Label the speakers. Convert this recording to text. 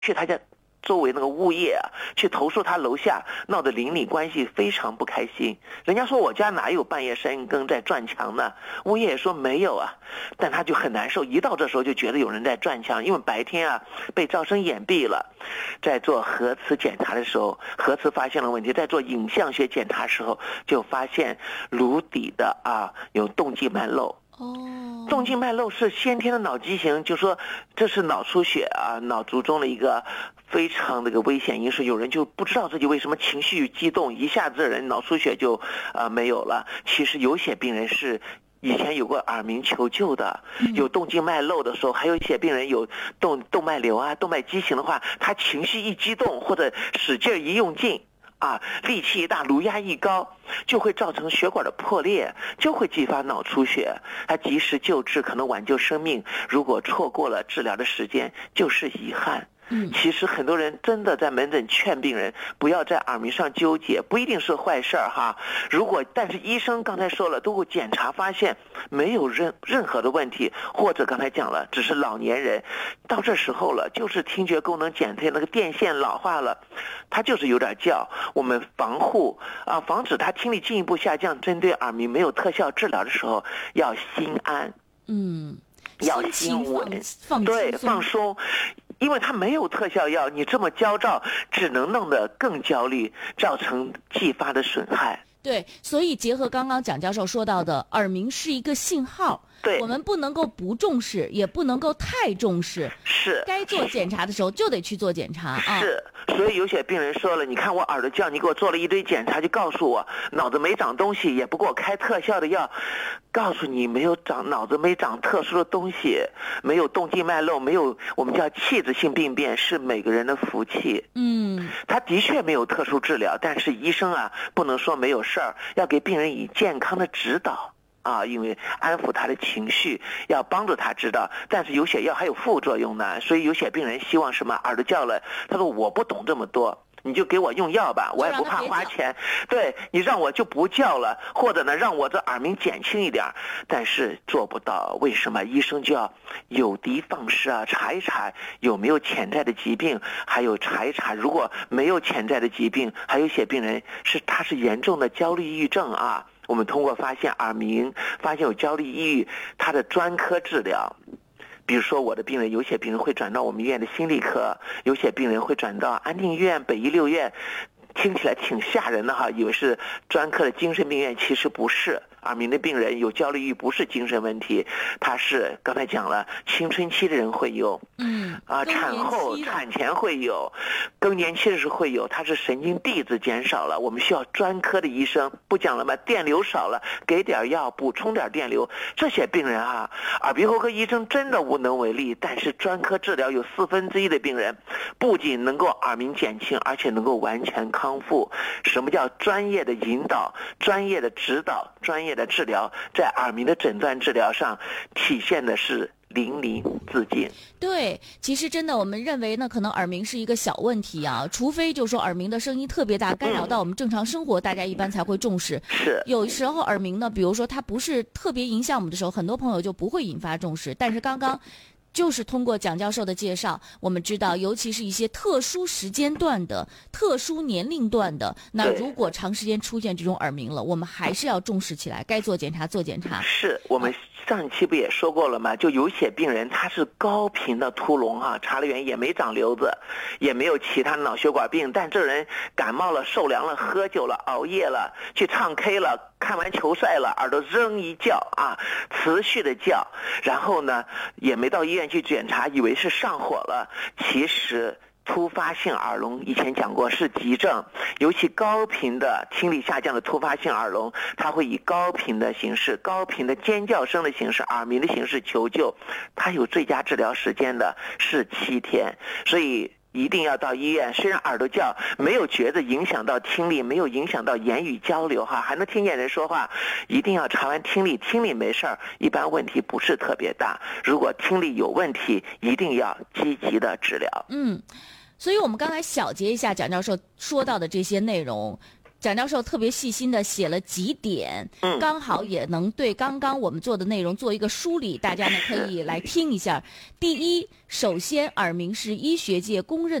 Speaker 1: 去他家周围那个物业啊，去投诉他楼下，闹得邻里关系非常不开心。人家说我家哪有半夜3更在转墙呢？物业也说没有啊，但他就很难受，一到这时候就觉得有人在转墙，因为白天啊被噪声掩蔽了。在做核磁检查的时候，核磁发现了问题，在做影像学检查的时候就发现颅底的有动静脉漏。动静脉漏是先天的脑畸形，就说这是脑出血脑卒中的一个非常的一个危险因素。有人就不知道自己为什么情绪激动，一下子人脑出血就没有了。其实有些病人是以前有过耳鸣求救的，有动静脉漏的时候，还有一些病人有动脉瘤动脉畸形的话，他情绪一激动或者使劲一用劲力气一大，颅压一高，就会造成血管的破裂，就会激发脑出血。他及时救治可能挽救生命，如果错过了治疗的时间，就是遗憾。其实很多人真的在门诊劝病人不要在耳鸣上纠结，不一定是坏事哈。但是医生刚才说了，都会检查发现没有任何的问题，或者刚才讲了，只是老年人到这时候了，就是听觉功能减退，那个电线老化了，他就是有点叫。我们防止他听力进一步下降，针对耳鸣没有特效治疗的时候，要心安，要心稳，对，放松。因为他没有特效药，你这么焦躁，只能弄得更焦虑，造成继发的损害。
Speaker 2: 对，所以结合刚刚蒋教授说到的，耳鸣是一个信号，
Speaker 1: 对，
Speaker 2: 我们不能够不重视，也不能够太重视，
Speaker 1: 是
Speaker 2: 该做检查的时候就得去做检查
Speaker 1: 是。所以有些病人说了，你看我耳朵叫，你给我做了一堆检查，就告诉我脑子没长东西，也不给我开特效的药，告诉你脑子没长特殊的东西，没有动静脉漏，没有我们叫器质性病变，是每个人的福气。他的确没有特殊治疗，但是医生不能说没有事儿，要给病人以健康的指导因为安抚他的情绪，要帮助他知道。但是有些药还有副作用呢，所以有些病人希望什么耳朵叫了，他说我不懂这么多，你就给我用药吧，我也不怕花钱，对，你让我就不叫了，或者呢让我这耳鸣减轻一点，但是做不到。为什么？医生就要有的放矢查一查有没有潜在的疾病，还有查一查如果没有潜在的疾病，还有一些病人他是严重的焦虑抑郁症我们通过发现耳鸣，发现有焦虑抑郁，他的专科治疗。比如说我的病人，有些病人会转到我们医院的心理科，有些病人会转到安定医院、北医六院，听起来挺吓人的以为是专科的精神病院，其实不是。耳鸣的病人有焦虑抑郁不是精神问题，他是刚才讲了，青春期的人会有，产后产前会有，更年期的时候会有，他是神经递质减少了，我们需要专科的医生。不讲了吗？电流少了，给点药补充点电流。这些病人耳鼻喉科医生真的无能为力，但是专科治疗有1/4的病人不仅能够耳鸣减轻，而且能够完全康复。什么叫专业的引导、专业的指导、专业的治疗，在耳鸣的诊断治疗上体现的是淋漓自尽。
Speaker 2: 对，其实真的我们认为呢，可能耳鸣是一个小问题除非就说耳鸣的声音特别大，干扰到我们正常生活，大家一般才会重视。
Speaker 1: 是，
Speaker 2: 有时候耳鸣呢，比如说它不是特别影响我们的时候，很多朋友就不会引发重视。但是刚刚就是通过蒋教授的介绍，我们知道尤其是一些特殊时间段的、特殊年龄段的，那如果长时间出现这种耳鸣了，我们还是要重视起来，该做检查做检查。
Speaker 1: 是，我们上期不也说过了吗？就有些病人他是高频的突聋查了原因也没长瘤子，也没有其他脑血管病，但这人感冒了、受凉了、喝酒了、熬夜了、去唱 K 了、看完球赛了，耳朵扔一叫持续的叫，然后呢也没到医院去检查，以为是上火了，其实突发性耳聋以前讲过是急症，尤其高频的听力下降的突发性耳聋，它会以高频的形式、高频的尖叫声的形式、耳鸣的形式求救，它有最佳治疗时间的是7天，所以一定要到医院。虽然耳朵叫没有觉得影响到听力，没有影响到言语交流还能听见人说话，一定要查完听力，听力没事儿，一般问题不是特别大。如果听力有问题，一定要积极的治疗。
Speaker 2: 所以我们刚才小结一下蒋教授说到的这些内容， 蒋教授特别细心的写了几点，刚好也能对刚刚我们做的内容做一个梳理，大家呢可以来听一下。第一，首先耳鸣是医学界公认